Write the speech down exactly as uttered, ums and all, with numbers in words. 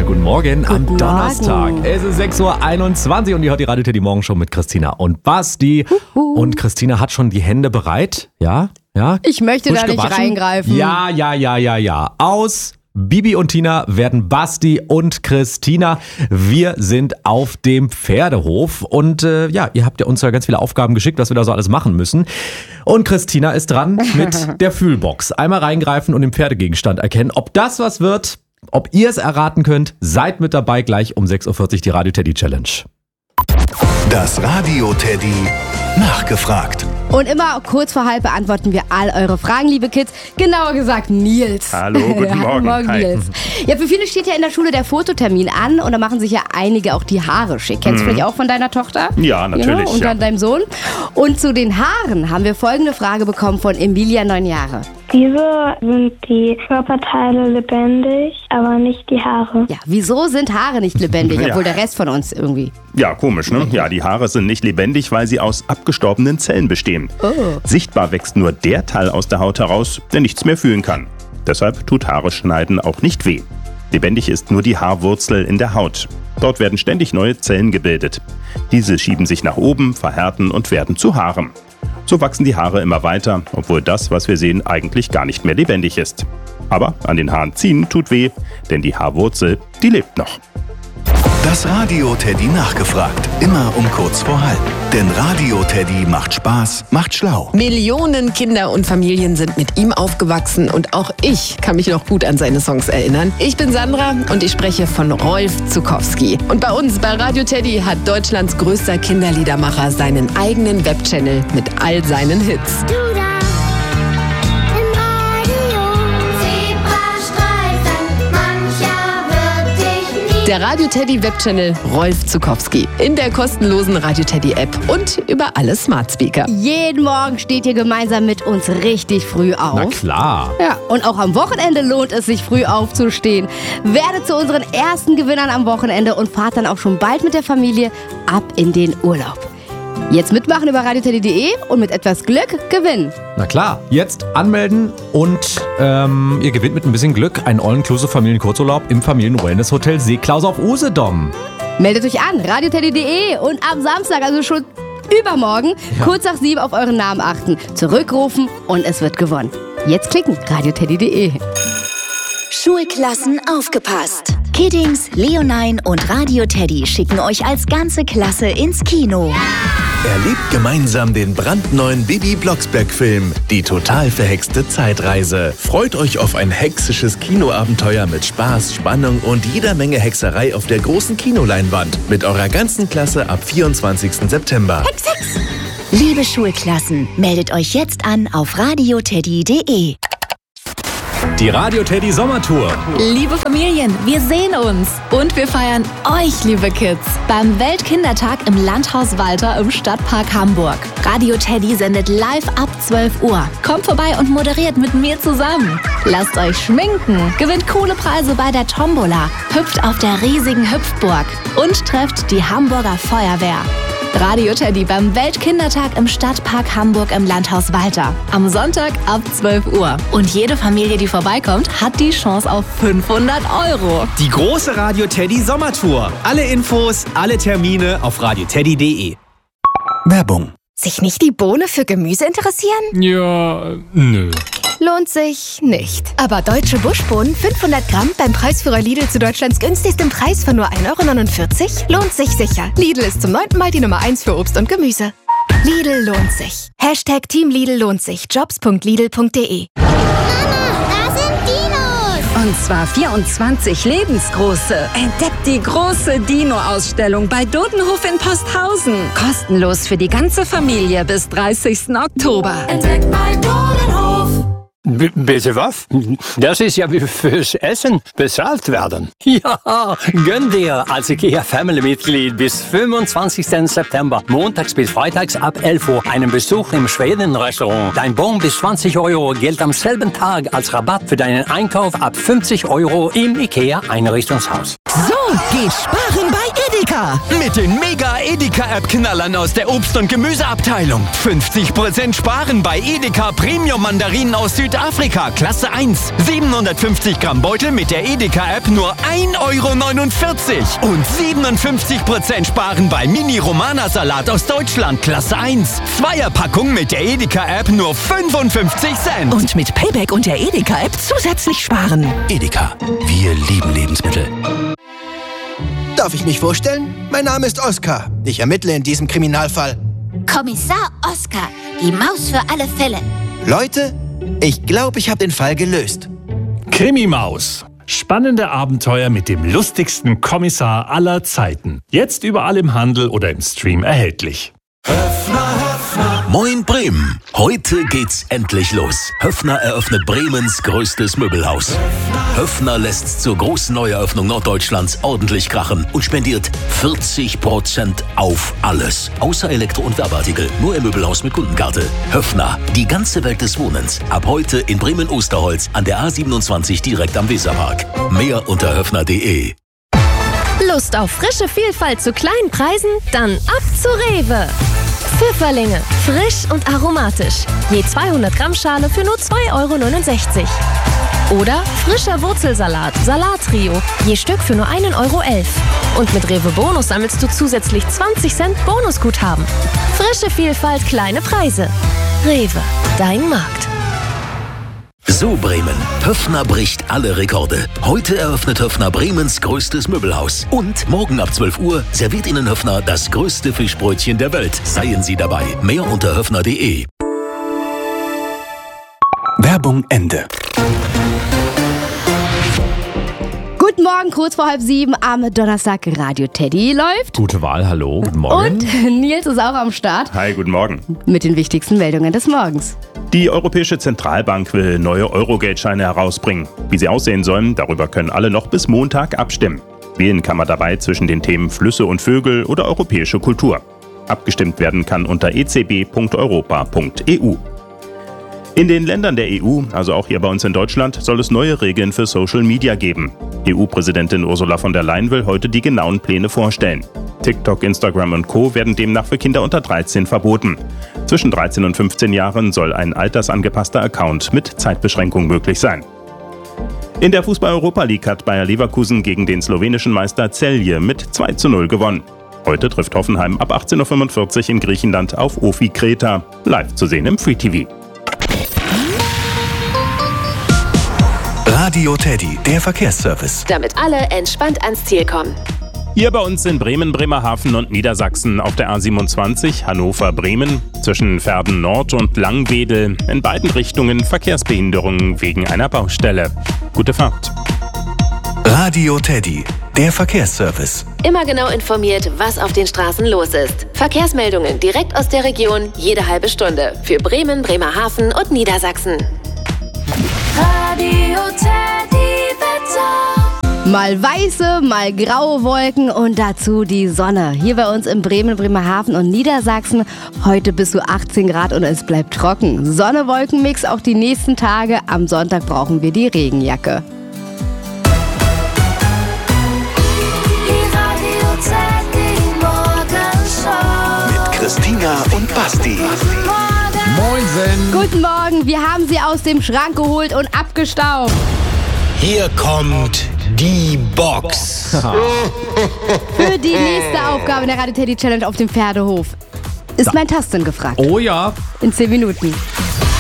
Guten Morgen Guten am Donnerstag. Morgen. Es ist sechs Uhr einundzwanzig und ihr hört die Radio Teddy Morgenshow mit Christina und Basti. Huhu. Und Christina hat schon die Hände bereit. Ja, ja. Ich möchte Frisch da nicht gewaschen. reingreifen. Ja, ja, ja, ja, ja. Aus Bibi und Tina werden Basti und Christina. Wir sind auf dem Pferdehof und äh, ja, ihr habt ja uns ja ganz viele Aufgaben geschickt, was wir da so alles machen müssen. Und Christina ist dran mit der Fühlbox. Einmal reingreifen und den Pferdegegenstand erkennen. Ob das was wird, ob ihr es erraten könnt, seid mit dabei gleich um sechs Uhr vierzig die Radio Teddy Challenge. Das Radio Teddy nachgefragt. Und immer kurz vor halb beantworten wir all eure Fragen, liebe Kids. Genauer gesagt Nils. Hallo, guten Morgen. Morgen, Hi. Nils. Ja, für viele steht ja in der Schule der Fototermin an und da machen sich ja einige auch die Haare schick. Kennst du vielleicht auch von deiner Tochter? Ja, natürlich, Genau, und ja. dann deinem Sohn. Und zu den Haaren haben wir folgende Frage bekommen von Emilia, neun Jahre. Wieso sind die Körperteile lebendig, aber nicht die Haare? Ja, wieso sind Haare nicht lebendig, Ja. obwohl der Rest von uns irgendwie... Ja, komisch, ne? Ja, die Haare sind nicht lebendig, weil sie aus abgestorbenen Zellen bestehen. Oh. Sichtbar wächst nur der Teil aus der Haut heraus, der nichts mehr fühlen kann. Deshalb tut Haare schneiden auch nicht weh. Lebendig ist nur die Haarwurzel in der Haut. Dort werden ständig neue Zellen gebildet. Diese schieben sich nach oben, verhärten und werden zu Haaren. So wachsen die Haare immer weiter, obwohl das, was wir sehen, eigentlich gar nicht mehr lebendig ist. Aber an den Haaren ziehen tut weh, denn die Haarwurzel, die lebt noch. Das Radio Teddy nachgefragt. Immer um kurz vor halb. Denn Radio Teddy macht Spaß, macht schlau. Millionen Kinder und Familien sind mit ihm aufgewachsen und auch ich kann mich noch gut an seine Songs erinnern. Ich bin Sandra und ich spreche von Rolf Zuckowski. Und bei uns bei Radio Teddy hat Deutschlands größter Kinderliedermacher seinen eigenen Webchannel mit all seinen Hits. Du da im Radio, Zebrastreifen, mancher wird dich nie. Der Radio Teddy Webchannel Rolf Zuckowski in der kostenlosen Radio Teddy App und über alle Smart Speaker. Jeden Morgen steht ihr gemeinsam mit uns richtig früh auf. Na klar. Ja, und auch am Wochenende lohnt es sich, früh aufzustehen. Werdet zu unseren ersten Gewinnern am Wochenende und fahrt dann auch schon bald mit der Familie ab in den Urlaub. Jetzt mitmachen über radio teddy punkt de und mit etwas Glück gewinnen. Na klar, jetzt anmelden und ähm, ihr gewinnt mit ein bisschen Glück einen all-inclusive Familienkurzurlaub im Familien-Wellness-Hotel Seeklaus auf Usedom. Meldet euch an, radio teddy punkt de und am Samstag, also schon übermorgen, Ja. kurz nach sieben auf euren Namen achten, zurückrufen und es wird gewonnen. Jetzt klicken, radio teddy punkt de. Schulklassen aufgepasst. Kiddings, Leonine und Radio Teddy schicken euch als ganze Klasse ins Kino. Erlebt gemeinsam den brandneuen Bibi Blocksberg-Film Die total verhexte Zeitreise. Freut euch auf ein hexisches Kinoabenteuer mit Spaß, Spannung und jeder Menge Hexerei auf der großen Kinoleinwand. Mit eurer ganzen Klasse ab vierundzwanzigsten September. Liebe Schulklassen, meldet euch jetzt an auf radio teddy punkt de. Die Radio Teddy Sommertour. Liebe Familien, wir sehen uns und wir feiern euch, liebe Kids, beim Weltkindertag im Landhaus Walter im Stadtpark Hamburg. Radio Teddy sendet live ab zwölf Uhr. Kommt vorbei und moderiert mit mir zusammen. Lasst euch schminken, gewinnt coole Preise bei der Tombola, hüpft auf der riesigen Hüpfburg und trefft die Hamburger Feuerwehr. Radio Teddy beim Weltkindertag im Stadtpark Hamburg im Landhaus Walter. Am Sonntag ab zwölf Uhr. Und jede Familie, die vorbeikommt, hat die Chance auf fünfhundert Euro. Die große Radio Teddy Sommertour. Alle Infos, alle Termine auf radio teddy punkt de. Werbung. Sich nicht die Bohne für Gemüse interessieren? Ja, nö. Lohnt sich nicht. Aber deutsche Buschbohnen fünfhundert Gramm beim Preisführer Lidl zu Deutschlands günstigstem Preis von nur ein Euro neunundvierzig lohnt sich sicher. Lidl ist zum neunten Mal die Nummer eins für Obst und Gemüse. Lidl lohnt sich. Hashtag Team Lidl lohnt sich. jobs punkt lidl punkt de. Da sind Dinos! Und zwar vierundzwanzig lebensgroße. Entdeckt die große Dino-Ausstellung bei Dodenhof in Posthausen. Kostenlos für die ganze Familie bis dreißigsten Oktober. Entdeckt bei Dodenhof! B bitte was? Das ist ja wie fürs Essen bezahlt werden. Ja, gönn dir als IKEA-Family-Mitglied bis fünfundzwanzigsten September, montags bis freitags ab elf Uhr, einen Besuch im Schweden-Restaurant. Dein Bon bis zwanzig Euro gilt am selben Tag als Rabatt für deinen Einkauf ab fünfzig Euro im IKEA-Einrichtungshaus. So geht Sparen bei Edeka. Edeka. Mit den Mega-Edeka-App-Knallern aus der Obst- und Gemüseabteilung. fünfzig Prozent sparen bei Edeka Premium-Mandarinen aus Südafrika, Klasse eins. siebenhundertfünfzig Gramm Beutel mit der Edeka-App nur ein Euro neunundvierzig. Und siebenundfünfzig Prozent sparen bei Mini-Romana-Salat aus Deutschland, Klasse eins. Zweierpackung mit der Edeka-App nur fünfundfünfzig Cent. Und mit Payback und der Edeka-App zusätzlich sparen. Edeka, wir lieben Lebensmittel. Darf ich mich vorstellen? Mein Name ist Oskar. Ich ermittle in diesem Kriminalfall. Kommissar Oskar, die Maus für alle Fälle. Leute, ich glaube, ich habe den Fall gelöst. Krimi-Maus. Spannende Abenteuer mit dem lustigsten Kommissar aller Zeiten. Jetzt überall im Handel oder im Stream erhältlich. Moin Bremen! Heute geht's endlich los. Höffner eröffnet Bremens größtes Möbelhaus. Höffner lässt zur großen Neueröffnung Norddeutschlands ordentlich krachen und spendiert vierzig Prozent auf alles. Außer Elektro- und Werbeartikel. Nur im Möbelhaus mit Kundenkarte. Höffner, die ganze Welt des Wohnens. Ab heute in Bremen-Osterholz an der A siebenundzwanzig direkt am Weserpark. Mehr unter höffner punkt de. Lust auf frische Vielfalt zu kleinen Preisen? Dann ab zu Rewe. Pfifferlinge, frisch und aromatisch. Je zweihundert Gramm Schale für nur zwei Euro neunundsechzig. Oder frischer Wurzelsalat, Salattrio, je Stück für nur ein Euro elf. Und mit Rewe Bonus sammelst du zusätzlich zwanzig Cent Bonusguthaben. Frische Vielfalt, kleine Preise. Rewe, dein Markt. So Bremen, Höffner bricht alle Rekorde. Heute eröffnet Höffner Bremens größtes Möbelhaus. Und morgen ab zwölf Uhr serviert Ihnen Höffner das größte Fischbrötchen der Welt. Seien Sie dabei. Mehr unter höffner punkt de. Werbung Ende. Guten Morgen, kurz vor halb sieben am Donnerstag. Radio Teddy läuft. Gute Wahl, hallo, guten Morgen. Und Nils ist auch am Start Hi, guten Morgen. mit den wichtigsten Meldungen des Morgens. Die Europäische Zentralbank will neue Euro-Geldscheine herausbringen. Wie sie aussehen sollen, darüber können alle noch bis Montag abstimmen. Wählen kann man dabei zwischen den Themen Flüsse und Vögel oder europäische Kultur. Abgestimmt werden kann unter e c b punkt europa punkt e u. In den Ländern der E U, also auch hier bei uns in Deutschland, soll es neue Regeln für Social Media geben. E U-Präsidentin Ursula von der Leyen will heute die genauen Pläne vorstellen. TikTok, Instagram und Co. werden demnach für Kinder unter dreizehn verboten. Zwischen dreizehn und fünfzehn Jahren soll ein altersangepasster Account mit Zeitbeschränkung möglich sein. In der Fußball-Europa League hat Bayer Leverkusen gegen den slowenischen Meister Celje mit zwei zu null gewonnen. Heute trifft Hoffenheim ab achtzehn Uhr fünfundvierzig in Griechenland auf Ofi Kreta. Live zu sehen im Free T V. Radio Teddy, der Verkehrsservice. Damit alle entspannt ans Ziel kommen. Hier bei uns in Bremen, Bremerhaven und Niedersachsen auf der A siebenundzwanzig Hannover-Bremen zwischen Verden Nord und Langwedel in beiden Richtungen Verkehrsbehinderungen wegen einer Baustelle. Gute Fahrt. Radio Teddy, der Verkehrsservice. Immer genau informiert, was auf den Straßen los ist. Verkehrsmeldungen direkt aus der Region, jede halbe Stunde. Für Bremen, Bremerhaven und Niedersachsen. Radio Teddy Wetter. Mal weiße, mal graue Wolken und dazu die Sonne. Hier bei uns in Bremen, Bremerhaven und Niedersachsen. Heute bis zu achtzehn Grad und es bleibt trocken. Sonne-Wolken-Mix auch die nächsten Tage. Am Sonntag brauchen wir die Regenjacke. Die Radio Teddy Morgenshow. Mit Christina und Basti. Moinsen. Guten Morgen, wir haben sie aus dem Schrank geholt und abgestaubt. Hier kommt die Box. Für die nächste Aufgabe in der Radio Teddy Challenge auf dem Pferdehof ist mein Tastin gefragt. Oh ja. In zehn Minuten.